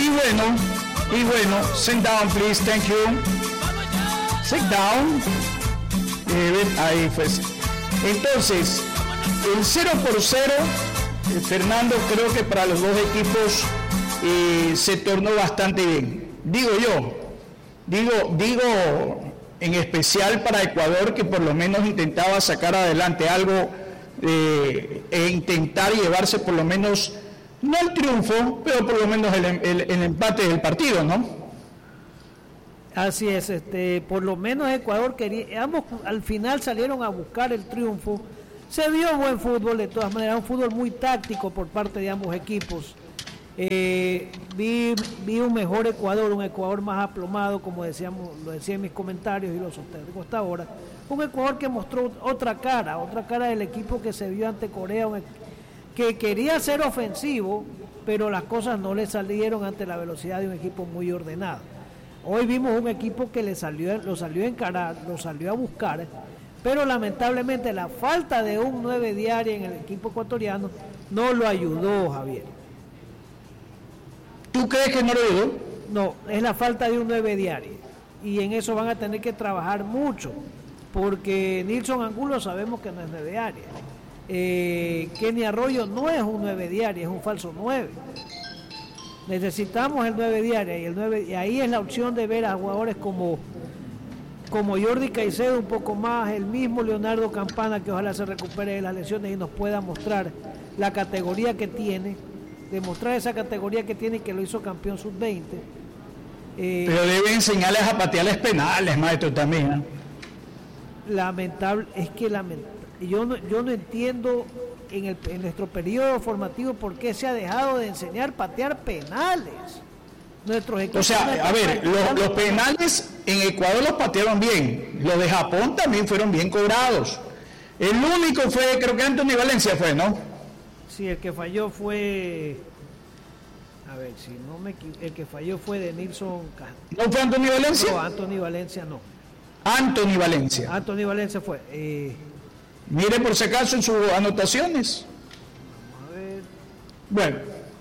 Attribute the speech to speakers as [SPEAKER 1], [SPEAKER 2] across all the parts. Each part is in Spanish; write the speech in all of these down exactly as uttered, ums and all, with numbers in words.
[SPEAKER 1] Y bueno, y bueno, sit down please, thank you. Sit down. Eh, ahí fue. Entonces, el cero por cero, eh, Fernando, creo que para los dos equipos eh, se tornó bastante bien. Digo yo, digo, digo en especial para Ecuador, que por lo menos intentaba sacar adelante algo eh, e intentar llevarse por lo menos, no el triunfo, pero por lo menos el, el, el empate del partido, ¿no?
[SPEAKER 2] Así es, este, por lo menos Ecuador quería, ambos al final salieron a buscar el triunfo. Se vio buen fútbol de todas maneras, un fútbol muy táctico por parte de ambos equipos. Eh, vi, vi un mejor Ecuador, un Ecuador más aplomado, como decíamos, lo decía en mis comentarios y lo sostengo hasta ahora. Un Ecuador que mostró otra cara, otra cara del equipo que se vio ante Corea, un, que quería ser ofensivo, pero las cosas no le salieron ante la velocidad de un equipo muy ordenado. Hoy vimos un equipo que le salió, lo salió a encarar, lo salió a buscar, pero lamentablemente la falta de un nueve diario en el equipo ecuatoriano no lo ayudó, Javier.
[SPEAKER 1] ¿Tú crees que no lo ayudó?
[SPEAKER 2] No, es la falta de un nueve diario, y en eso van a tener que trabajar mucho, porque Nilson Angulo sabemos que no es nueve diario. Eh, Kenny Arroyo no es un nueve diario, es un falso nueve. Necesitamos el nueve diario y el nueve, y ahí es la opción de ver a jugadores como como Jordi Caicedo un poco más, el mismo Leonardo Campana, que ojalá se recupere de las lesiones y nos pueda mostrar la categoría que tiene, demostrar esa categoría que tiene y que lo hizo campeón sub veinte.
[SPEAKER 1] Eh, Pero debe enseñarles a patearles penales, maestro, también, ¿eh?
[SPEAKER 2] Lamentable, es que lamentable, yo no, yo no entiendo en, el, en nuestro periodo formativo por qué se ha dejado de enseñar patear penales. Nuestros equipos,
[SPEAKER 1] o sea, a ver, los, los penales en Ecuador los patearon bien, los de Japón también fueron bien cobrados. El único fue, creo que Anthony Valencia fue, ¿no?
[SPEAKER 2] Sí, el que falló fue, a ver, si no me el que falló fue de Nilson.
[SPEAKER 1] ¿No fue Anthony Valencia?
[SPEAKER 2] No, Anthony Valencia no.
[SPEAKER 1] Anthony Valencia.
[SPEAKER 2] Anthony Valencia fue. Eh...
[SPEAKER 1] Mire por si acaso en sus anotaciones.
[SPEAKER 2] Vamos a ver.
[SPEAKER 1] Bueno,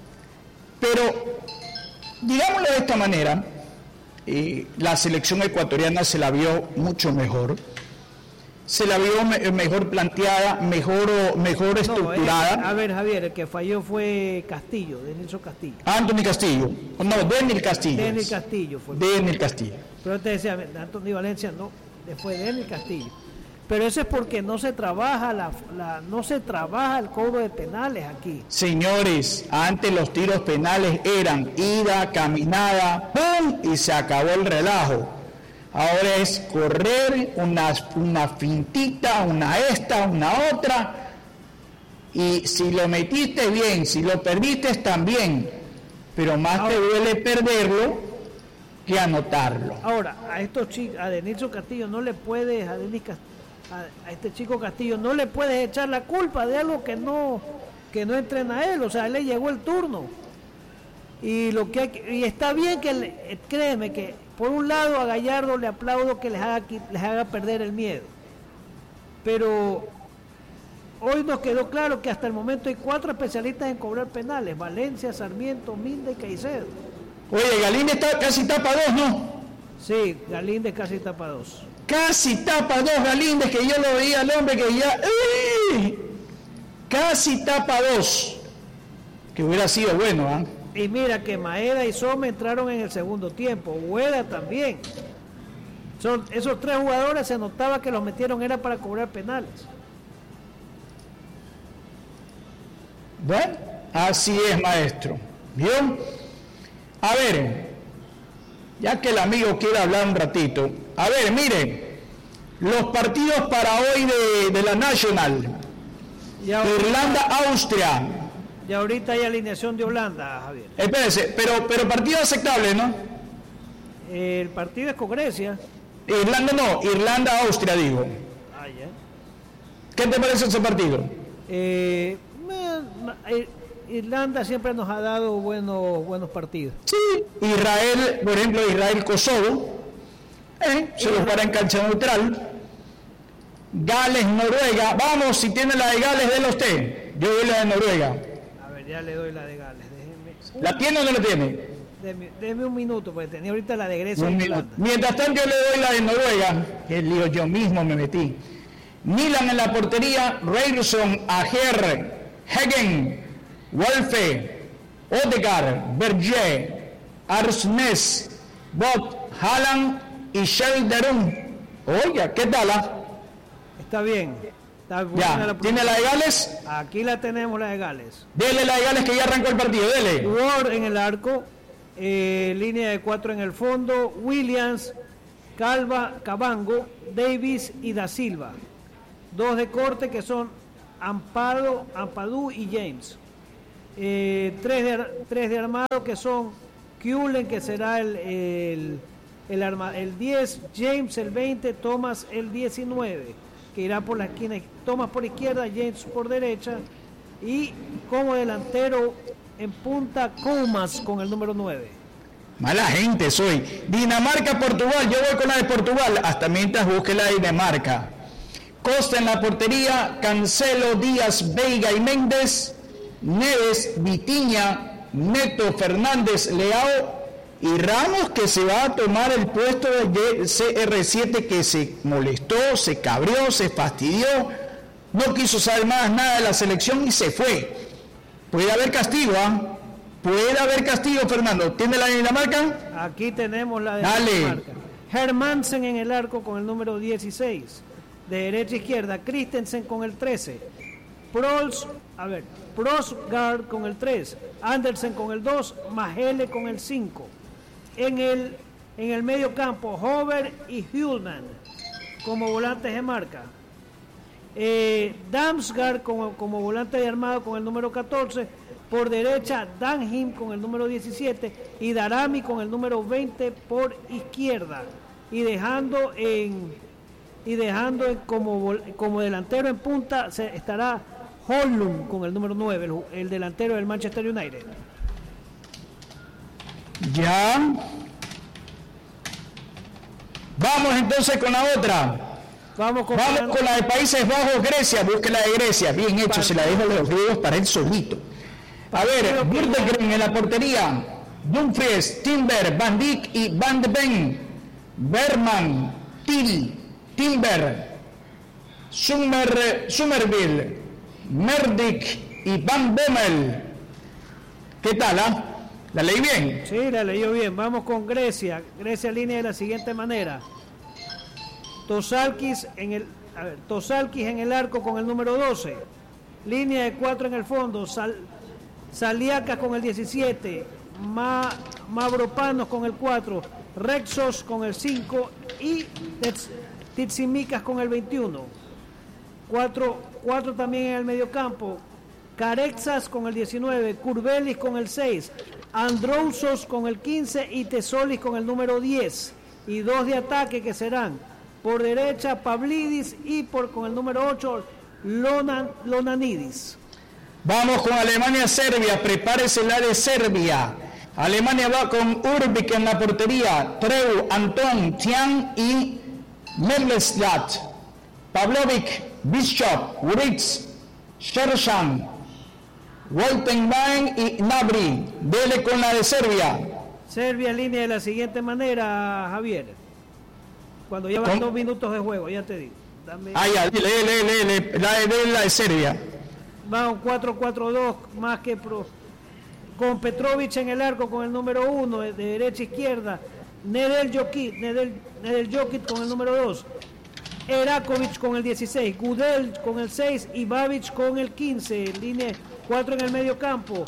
[SPEAKER 1] pero digámoslo de esta manera, eh, la selección ecuatoriana se la vio mucho mejor, se la vio me, mejor planteada, mejor, mejor estructurada.
[SPEAKER 2] No, eh, a ver, Javier, el que falló fue Castillo, Denilson Castillo.
[SPEAKER 1] Anthony Castillo, no, Denil Castillo.
[SPEAKER 2] Denil Castillo fue.
[SPEAKER 1] Denil Castillo.
[SPEAKER 2] Pero te decía, Anthony Valencia no, fue Denil Castillo. Pero eso es porque no se trabaja la, la no se trabaja el cobro de penales aquí.
[SPEAKER 1] Señores, antes los tiros penales eran ida, caminada, ¡pum! Y se acabó el relajo. Ahora es correr, una, una fintita, una esta, una otra, y si lo metiste bien, si lo perdiste también, pero más ahora, te duele perderlo que anotarlo.
[SPEAKER 2] Ahora, a estos chicos, a Denilson Castillo no le puedes, a Denis Castillo, a este chico Castillo no le puedes echar la culpa de algo que no que no entrena a él, o sea, a él le llegó el turno y lo que hay que, y está bien que le, créeme que por un lado a Gallardo le aplaudo que les haga les haga perder el miedo, pero hoy nos quedó claro que hasta el momento hay cuatro especialistas en cobrar penales: Valencia, Sarmiento, Minda y Caicedo.
[SPEAKER 1] Oye, Galíndez está, casi tapa dos, ¿no?
[SPEAKER 2] Sí, Galíndez casi tapa dos.
[SPEAKER 1] Casi tapa dos Galíndez, que yo lo veía al hombre que ya... ¡Uy! Casi tapa dos. Que hubiera sido bueno, ¿ah?
[SPEAKER 2] ¿eh? Y mira que Maeda y Some entraron en el segundo tiempo. Hueda también. Son, esos tres jugadores se notaba que los metieron era para cobrar penales.
[SPEAKER 1] Bueno, así es, maestro. ¿Vio? A ver, ya que el amigo quiere hablar un ratito. A ver, miren, los partidos para hoy de, de la National. Irlanda-Austria.
[SPEAKER 2] Y ahorita hay alineación de Holanda, Javier.
[SPEAKER 1] Espérense, pero, pero partido aceptable, ¿no?
[SPEAKER 2] El partido es con Grecia.
[SPEAKER 1] Irlanda no, Irlanda-Austria, digo.
[SPEAKER 2] Ah, ya.
[SPEAKER 1] ¿Qué te parece ese partido?
[SPEAKER 2] Eh, eh, Irlanda siempre nos ha dado buenos, buenos partidos.
[SPEAKER 1] Sí, Israel, por ejemplo, Israel-Kosovo. Eh, se los para en cancha neutral. Gales, Noruega. Vamos, si tiene la de Gales, déla usted. Yo doy la de Noruega.
[SPEAKER 2] A ver, ya le doy la de Gales. Déjeme.
[SPEAKER 1] ¿La tiene o no la tiene?
[SPEAKER 2] Deme, deme un minuto, porque tenía ahorita la de Grecia. Y
[SPEAKER 1] Mientras tanto yo le doy la de Noruega, que lío yo mismo me metí. Milan en la portería, Reirson, Ajer, Hegen, Wolfe, Odegaard, Berger, Arsnes, Bot, Haaland y Schelderun. Oiga, ¿qué tal? Ah?
[SPEAKER 2] Está bien. Está
[SPEAKER 1] ya, la ¿tiene la de Gales?
[SPEAKER 2] Aquí la tenemos, la de Gales.
[SPEAKER 1] Dele la de Gales que ya arrancó el partido, dele.
[SPEAKER 2] Ward en el arco, eh, línea de cuatro en el fondo, Williams, Calva, Cabango, Davis y Da Silva. Dos de corte que son Ampado, Ampadu y James. Eh, tres, de, tres de armado que son Cullen, que será el, el, el, arma, el diez, James el veinte, Thomas el diecinueve, que irá por la esquina. Thomas por izquierda, James por derecha. Y como delantero en punta, Comas con el número nueve.
[SPEAKER 1] Mala gente soy. Dinamarca, Portugal. Yo voy con la de Portugal. Hasta mientras busque la de Dinamarca. Costa en la portería, Cancelo, Díaz, Veiga y Méndez, Neves, Vitinha, Neto, Fernández, Leao y Ramos, que se va a tomar el puesto de C R siete, que se molestó, se cabrió, se fastidió, no quiso saber más nada de la selección y se fue. Puede haber castigo, ¿ah? ¿eh? Puede haber castigo, Fernando. ¿Tiene la de Dinamarca?
[SPEAKER 2] Aquí tenemos la de
[SPEAKER 1] Dale.
[SPEAKER 2] Dinamarca. Hermansen en el arco con el número dieciséis. De derecha a izquierda, Christensen con el trece, Prols, a ver, Prosgaard con el tres, Andersen con el dos, Mahele con el cinco. En el, en el medio campo, Hover y Hulman como volantes de marca. Eh, Damsgaard como, como volante de armado con el número catorce. Por derecha, Danhim con el número diecisiete y Darami con el número veinte por izquierda. Y dejando en... Y dejando como, como delantero en punta se estará Højlund con el número nueve, el, el delantero del Manchester United.
[SPEAKER 1] Ya. Vamos entonces con la otra.
[SPEAKER 2] Vamos con,
[SPEAKER 1] Vamos con la de Países Bajos, Grecia. Busque la de Grecia. Bien hecho, se la dejo a los griegos para él solito. A ver, Burdegren en la portería. Dumfries, Timber, Van Dijk y Van de Ven. Berman, Til, Timber, Summer, Summerville, Merdick y Van Bommel. ¿Qué tal? Ah? ¿La leí bien?
[SPEAKER 2] Sí, la leyó bien. Vamos con Grecia. Grecia línea de la siguiente manera. Tosalkis en el, a ver, Tosalkis en el arco con el número doce. Línea de cuatro en el fondo. Sal, Saliakas con el diecisiete. Ma, Mavropanos con el cuatro. Rexos con el cinco. Y Titsimikas con el veintiuno. Cuatro, cuatro también en el mediocampo. Carexas con el diecinueve. Kurbelis con el seis. Androusos con el quince y Tesolis con el número diez. Y dos de ataque que serán por derecha Pavlidis y por con el número ocho Lonan, Lonanidis.
[SPEAKER 1] Vamos con Alemania-Serbia. Prepárese la de Serbia. Alemania va con Urbik en la portería. Treu, Anton, Tian y Merleslat. Pavlovic, Bishop, Uritz, Shershan, Woltenbein y Nabri. Dele con la de Serbia.
[SPEAKER 2] Serbia línea de la siguiente manera, Javier. Cuando llevan dos minutos de juego, ya te digo. Dame...
[SPEAKER 1] Ah, ya, lee, lee, lee, lee. La, de, la de Serbia.
[SPEAKER 2] Vamos cuatro cuatro dos, más que pro. Con Petrovic en el arco con el número uno, de derecha a izquierda. Nedel Jokic, Nedel, Nedel Jokic con el número dos. Erakovic con el dieciséis. Gudel con el seis y Babic con el quince. Línea cuatro en el medio campo.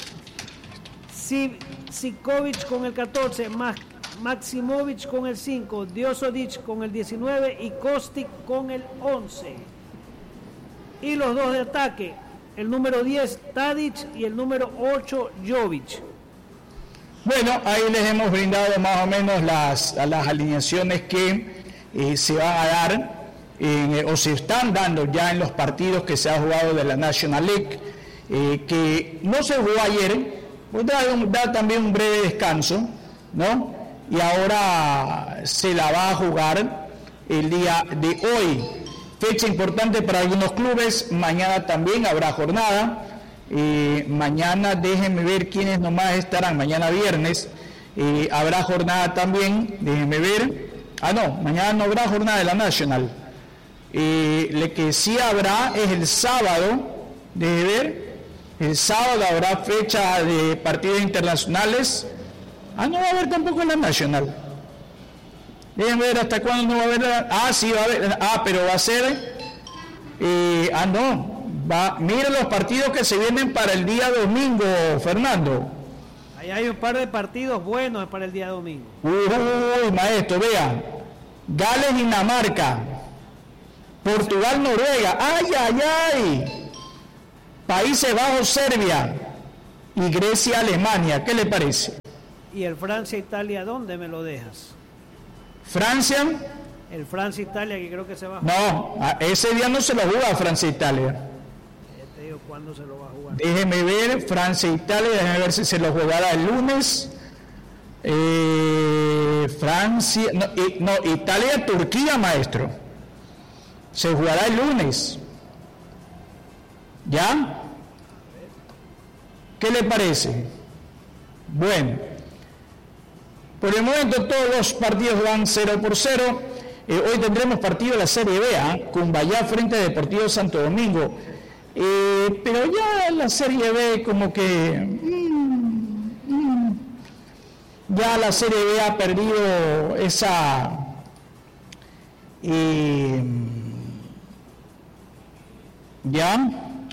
[SPEAKER 2] Sikovic con el catorce. Más Maximovic con el cinco. Diosodic con el diecinueve y Kostic con el once. Y los dos de ataque, el número diez Tadic y el número ocho Jovic.
[SPEAKER 1] Bueno, ahí les hemos brindado más o menos las, las alineaciones que eh, se van a dar en, o se están dando ya en los partidos que se ha jugado de la National League, eh, que no se jugó ayer, pues da, un, da también un breve descanso, ¿no? Y ahora se la va a jugar el día de hoy. Fecha importante para algunos clubes. Mañana también habrá jornada. Eh, mañana déjenme ver quiénes nomás estarán. Mañana viernes eh, habrá jornada también, déjenme ver, ah no, mañana no habrá jornada de la National, eh, lo que sí habrá es el sábado, déjenme ver, el sábado habrá fecha de partidos internacionales, ah no va a haber tampoco en la National, déjenme ver hasta cuándo no va a haber, la, ah sí va a haber, ah pero va a ser, eh, ah no, va, miren los partidos que se vienen para el día domingo, Fernando.
[SPEAKER 2] Ahí hay un par de partidos buenos para el día domingo.
[SPEAKER 1] Uy, maestro, vea. Gales, Dinamarca. Portugal, Noruega. ¡Ay, ay, ay! Países Bajos, Serbia. Y Grecia, Alemania. ¿Qué le parece?
[SPEAKER 2] ¿Y el Francia-Italia dónde me lo dejas?
[SPEAKER 1] ¿Francia?
[SPEAKER 2] El Francia-Italia que creo que se va a jugar.
[SPEAKER 1] No, ese día no se lo juega Francia-Italia.
[SPEAKER 2] Te digo cuándo se lo va a jugar.
[SPEAKER 1] Déjeme ver, Francia-Italia, déjeme ver si se lo jugará el lunes. Eh, Francia, no, y, no, Italia-Turquía, maestro. Se jugará el lunes. ¿Ya? ¿Qué le parece? Bueno, por el momento todos los partidos van cero por cero. Eh, hoy tendremos partido de la Serie B, ¿eh? Cumbayá frente a Deportivo Santo Domingo. Eh, pero ya la Serie B como que... Mmm, mmm, ya la Serie B ha perdido esa... Eh, ¿Ya?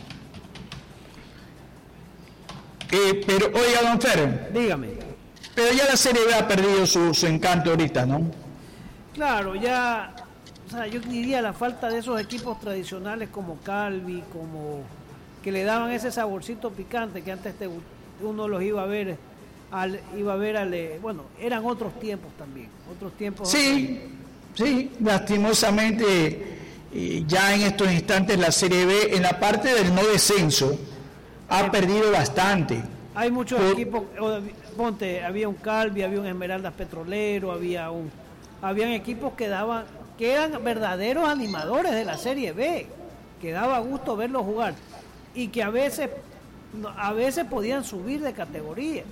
[SPEAKER 1] Eh, pero, oiga, don Fer.
[SPEAKER 2] Dígame.
[SPEAKER 1] Pero ya la Serie B ha perdido su, su encanto ahorita, ¿no?
[SPEAKER 2] Claro, ya, o sea, yo diría la falta de esos equipos tradicionales como Calvi, como que le daban ese saborcito picante que antes te, uno los iba a ver, al, iba a ver, al, bueno, eran otros tiempos también, otros tiempos.
[SPEAKER 1] Sí, otros... sí, lastimosamente eh, ya en estos instantes la Serie B en la parte del no descenso ha perdido bastante.
[SPEAKER 2] Hay muchos
[SPEAKER 1] Por...
[SPEAKER 2] equipos, ponte, había un Calvi, había un Esmeraldas Petrolero, había un, habían equipos que daban, que eran verdaderos animadores de la Serie B, que daba gusto verlos jugar y que a veces, a veces podían subir de categoría.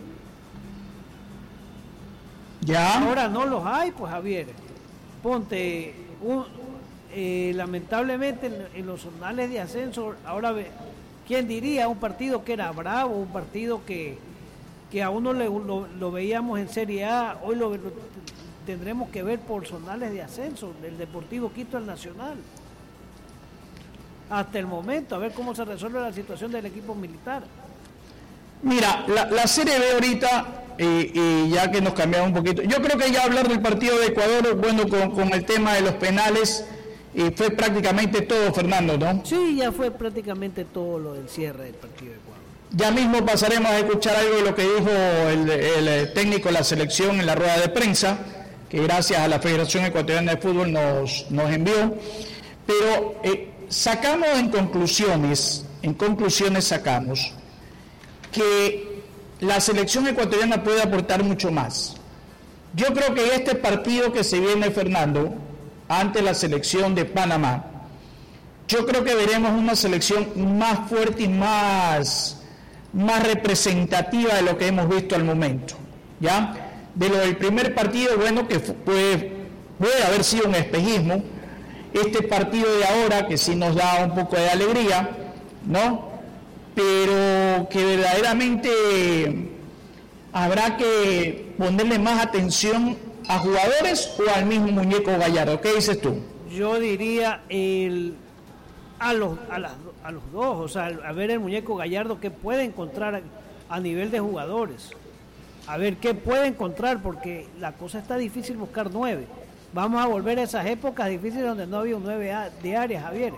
[SPEAKER 1] Ya.
[SPEAKER 2] Ahora no los hay, pues Javier. Ponte, un, eh, lamentablemente en, en los zonales de ascenso, ahora ve. ¿Quién diría un partido que era bravo, un partido que, que a uno le, lo, lo veíamos en Serie A, hoy lo, lo tendremos que ver por zonales de ascenso, del Deportivo Quito al Nacional? Hasta el momento, a ver cómo se resuelve la situación del equipo militar.
[SPEAKER 1] Mira, la, la Serie B ahorita, eh, eh, ya que nos cambiamos un poquito, yo creo que ya hablar del partido de Ecuador, bueno, con, con el tema de los penales, y fue prácticamente todo, Fernando, ¿no?
[SPEAKER 2] Sí, ya fue prácticamente todo lo del cierre del partido de Ecuador.
[SPEAKER 1] Ya mismo pasaremos a escuchar algo de lo que dijo el, el técnico de la selección en la rueda de prensa, que gracias a la Federación Ecuatoriana de Fútbol nos, nos envió. Pero eh, sacamos en conclusiones, en conclusiones sacamos que la selección ecuatoriana puede aportar mucho más. Yo creo que este partido que se viene, Fernando, ante la selección de Panamá, yo creo que veremos una selección más fuerte y más, más representativa de lo que hemos visto al momento, ¿ya? De lo del primer partido, bueno, que puede, puede haber sido un espejismo, este partido de ahora, que sí nos da un poco de alegría, ¿no? Pero que verdaderamente habrá que ponerle más atención a jugadores o al mismo muñeco Gallardo. ¿Qué dices tú?
[SPEAKER 2] Yo diría el, a, los, a, las, a los dos, o sea, a ver el muñeco Gallardo qué puede encontrar a, a nivel de jugadores, a ver qué puede encontrar, porque la cosa está difícil buscar nueve. Vamos a volver a esas épocas difíciles donde no había un nueve de área, Javier.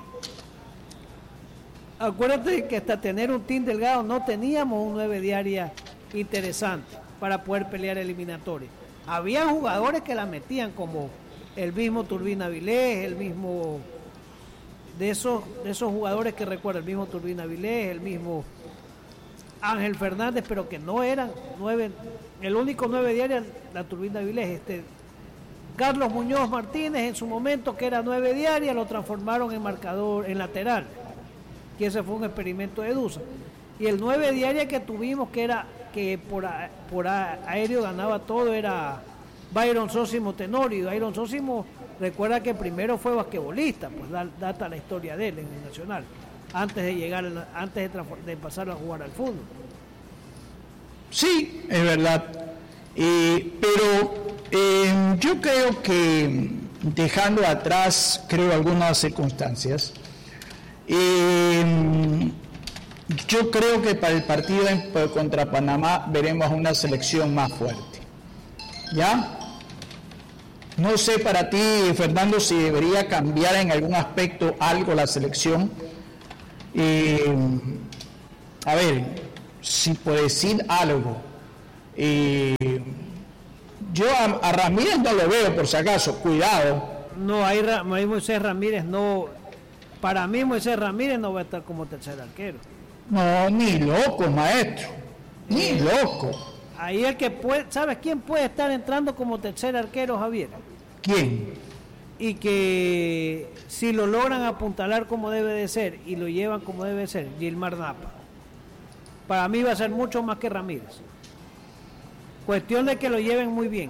[SPEAKER 2] Acuérdate que hasta tener un team delgado no teníamos un nueve de área interesante para poder pelear eliminatoria. Había jugadores que la metían, como el mismo Turbina Vilés, el mismo de esos de esos jugadores que recuerdo, el mismo Turbina Vilés, el mismo Ángel Fernández, pero que no eran nueve, el único nueve de área, la Turbina Vilés. Este Carlos Muñoz Martínez en su momento, que era nueve de área, lo transformaron en marcador, en lateral, que ese fue un experimento de Dusa. Y el nueve de área que tuvimos, que era que por, a, por a, aéreo ganaba todo era Byron Sósimo Tenorio. Byron Sósimo, recuerda que primero fue basquetbolista, pues da, data la historia de él en el Nacional, antes de llegar, antes de, de pasar a jugar al fútbol.
[SPEAKER 1] Sí, es verdad. Eh, pero eh, yo creo que, dejando atrás, creo, algunas circunstancias, eh, yo creo que para el partido en, contra Panamá veremos una selección más fuerte. ¿Ya? No sé para ti, Fernando, si debería cambiar en algún aspecto algo la selección. Eh, a ver, si puedo decir algo. Eh, yo a, a Ramírez no lo veo, por si acaso, cuidado.
[SPEAKER 2] No, ahí, ahí Moisés Ramírez no, para mí Moisés Ramírez no va a estar como tercer arquero.
[SPEAKER 1] No, ni loco, maestro, ni loco.
[SPEAKER 2] Ahí el que puede, ¿sabes quién puede estar entrando como tercer arquero, Javier?
[SPEAKER 1] ¿Quién?
[SPEAKER 2] Y que si lo logran apuntalar como debe de ser y lo llevan como debe de ser, Gilmar Napa. Para mí va a ser mucho más que Ramírez. Cuestión de que lo lleven muy bien.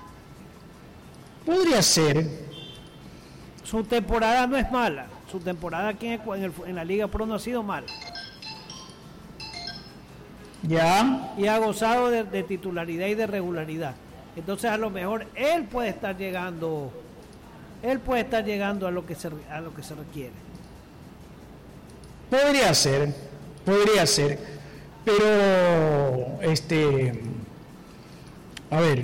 [SPEAKER 1] Podría ser.
[SPEAKER 2] Su temporada no es mala. Su temporada aquí en, el, en la Liga Pro no ha sido mala.
[SPEAKER 1] Ya.
[SPEAKER 2] Y ha gozado de, de titularidad y de regularidad. Entonces a lo mejor él puede estar llegando, él puede estar llegando a lo que se a lo que se requiere.
[SPEAKER 1] Podría ser, podría ser, pero este, a ver,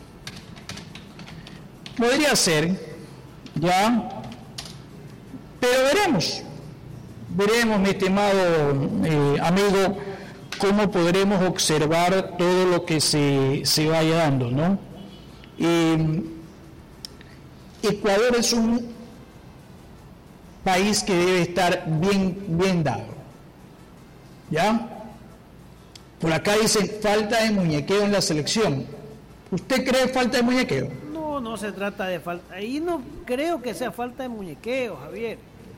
[SPEAKER 1] podría ser, ya, pero veremos, veremos, mi estimado eh, amigo, cómo podremos observar todo lo que se, se vaya dando, ¿no? Eh, Ecuador es un país que debe estar bien, bien dado, ¿ya? Por acá dicen falta de muñequeo en la selección. ¿Usted cree falta de muñequeo?
[SPEAKER 2] No, no se trata de falta. Ahí no creo que sea falta de muñequeo, Javier.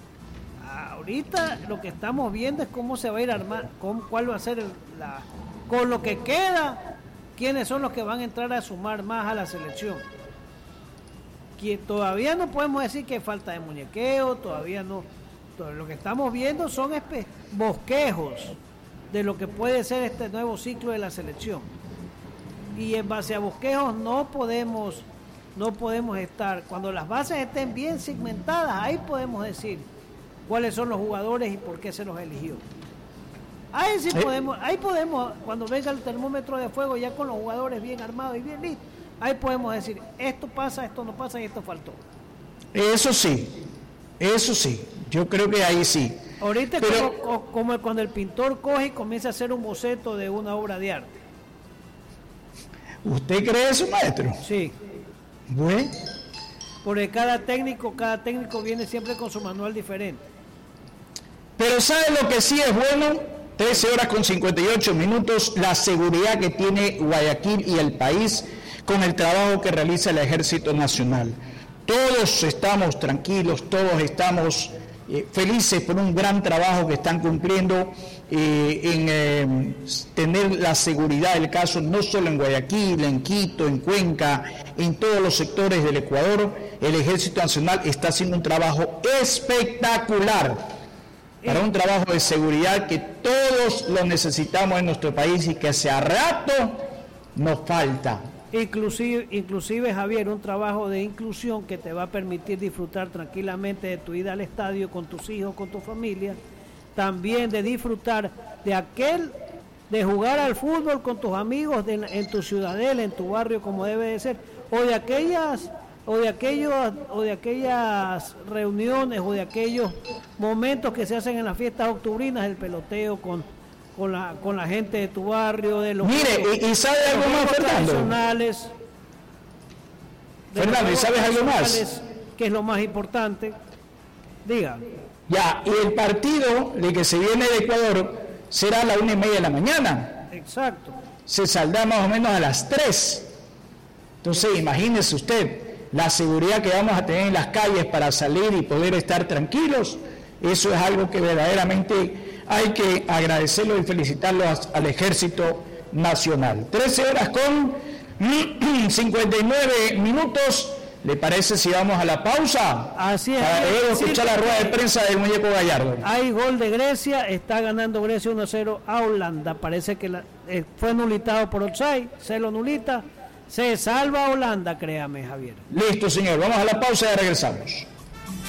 [SPEAKER 2] Ahorita lo que estamos viendo es cómo se va a ir armando, cuál va a ser el, la, con lo que queda, quiénes son los que van a entrar a sumar más a la selección. Que todavía no podemos decir que falta de muñequeo, todavía no. Todo lo que estamos viendo son espe- bosquejos de lo que puede ser este nuevo ciclo de la selección. Y en base a bosquejos no podemos, no podemos estar, cuando las bases estén bien segmentadas, ahí podemos decir cuáles son los jugadores y por qué se los eligió. Ahí sí podemos, ahí podemos, cuando venga el termómetro de fuego ya con los jugadores bien armados y bien listos, ahí podemos decir, esto pasa, esto no pasa y esto faltó.
[SPEAKER 1] Eso sí, eso sí, yo creo que ahí sí.
[SPEAKER 2] Ahorita
[SPEAKER 1] Pero,
[SPEAKER 2] es como, como cuando el pintor coge y comienza a hacer un boceto de una obra de arte.
[SPEAKER 1] ¿Usted cree eso, maestro?
[SPEAKER 2] Sí.
[SPEAKER 1] Bueno.
[SPEAKER 2] Porque cada técnico, cada técnico viene siempre con su manual diferente.
[SPEAKER 1] Pero ¿sabe lo que sí es bueno? trece horas con cincuenta y ocho minutos, la seguridad que tiene Guayaquil y el país con el trabajo que realiza el Ejército Nacional. Todos estamos tranquilos, todos estamos eh, felices por un gran trabajo que están cumpliendo eh, en eh, tener la seguridad del caso, no solo en Guayaquil, en Quito, en Cuenca, en todos los sectores del Ecuador. El Ejército Nacional está haciendo un trabajo espectacular para un trabajo de seguridad que todos lo necesitamos en nuestro país y que hace a rato nos falta.
[SPEAKER 2] Inclusive, inclusive, Javier, un trabajo de inclusión que te va a permitir disfrutar tranquilamente de tu ida al estadio con tus hijos, con tu familia, también de disfrutar de aquel, de jugar al fútbol con tus amigos de, en tu ciudadela, en tu barrio como debe de ser, o de aquellas o de aquellos o de aquellas reuniones o de aquellos momentos que se hacen en las fiestas octubrinas, el peloteo con con la con la gente de tu barrio, de los
[SPEAKER 1] Mire,
[SPEAKER 2] juegos,
[SPEAKER 1] y, y sabe algo más, Fernando.
[SPEAKER 2] Tradicionales,
[SPEAKER 1] Fernando, ¿y sabes algo más?
[SPEAKER 2] Que es lo más importante. Diga.
[SPEAKER 1] Ya, y el partido de que se viene de Ecuador será a la una y media de la mañana.
[SPEAKER 2] Exacto.
[SPEAKER 1] Se saldrá más o menos a las tres. Entonces, imagínese usted la seguridad que vamos a tener en las calles para salir y poder estar tranquilos. Eso es algo que verdaderamente hay que agradecerlo y felicitarlo al Ejército Nacional. trece horas con cincuenta y nueve minutos. ¿Le parece si vamos a la pausa?
[SPEAKER 2] Así es.
[SPEAKER 1] Para luego escuchar la rueda de prensa del muñeco Gallardo.
[SPEAKER 2] Hay gol de Grecia, está ganando Grecia uno a cero a Holanda. Parece que la, eh, fue nulitado por offside, se lo nulita, se salva Holanda, créame, Javier.
[SPEAKER 1] Listo, señor. Vamos a la pausa y regresamos.